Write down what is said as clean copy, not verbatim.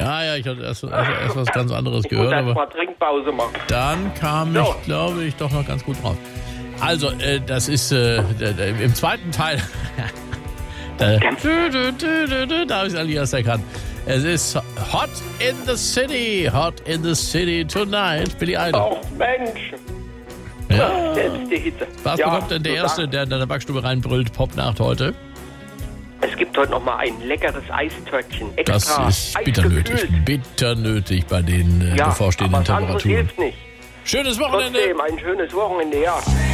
Ja, ich hatte erst was ganz anderes gehört. Und dann Aber mal Trinkpause machen. dann kam So. ich, glaube ich, doch noch ganz gut drauf. Also, das ist im zweiten Teil. Da habe ich es eigentlich erst erkannt. Es ist Hot in the City tonight, Billy Idol. Ach Mensch, Ja. selbst die Hitze. Was Ja, bekommt denn der so Erste, der in deiner Backstube reinbrüllt, Popnacht heute? Es gibt heute noch mal ein leckeres Eistörtchen. Das Extra ist bitter nötig bei den bevorstehenden aber was anderes Temperaturen. hilft nicht. Schönes Wochenende! Trotzdem ein schönes Wochenende, ja.